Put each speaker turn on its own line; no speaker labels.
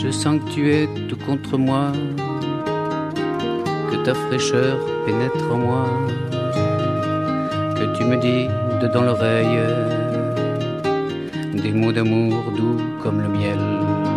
Je sens que tu es tout contre moi, que ta fraîcheur pénètre en moi, que tu me dis dans l'oreille des mots d'amour doux comme le miel.